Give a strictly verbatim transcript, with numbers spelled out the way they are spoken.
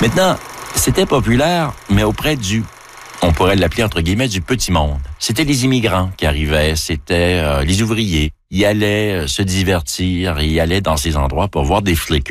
Maintenant, c'était populaire, mais auprès du, on pourrait l'appeler entre guillemets, du petit monde. C'était les immigrants qui arrivaient, c'était euh, les ouvriers. Ils allaient euh, se divertir, ils allaient dans ces endroits pour voir des flickers.